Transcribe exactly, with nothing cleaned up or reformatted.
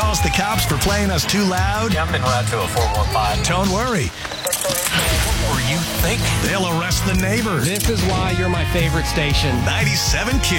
calls the cops for playing us too loud? Yeah, I've been right to a four one five. Don't worry. Or you think? They'll arrest the neighbors. This is why you're my favorite station. ninety-seven Q.